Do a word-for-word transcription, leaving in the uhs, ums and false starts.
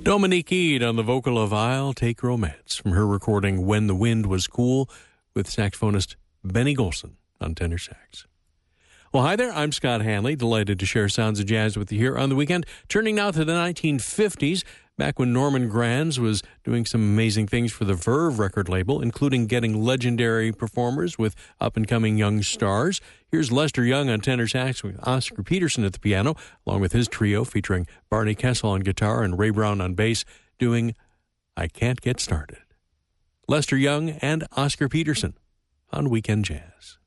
Dominique Eade on the vocal of I'll Take Romance from her recording When the Wind Was Cool with saxophonist Benny Golson on tenor sax. Well, hi there. I'm Scott Hanley, delighted to share sounds of jazz with you here on the weekend. Turning now to the nineteen fifties, back when Norman Granz was doing some amazing things for the Verve record label, including getting legendary performers with up-and-coming young stars. Here's Lester Young on tenor sax with Oscar Peterson at the piano, along with his trio featuring Barney Kessel on guitar and Ray Brown on bass, doing I Can't Get Started. Lester Young and Oscar Peterson on Weekend Jazz.